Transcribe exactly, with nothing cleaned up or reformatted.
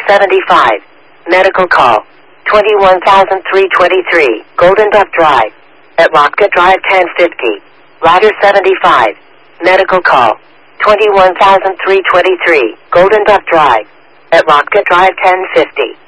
seventy-five. Medical call. twenty-one thousand three hundred twenty-three. Golden Duck Drive. Atwatka Drive ten fifty. Ladder seventy-five. Medical call. twenty-one thousand three hundred twenty-three. Golden Duck Drive. Atwatka Drive ten fifty.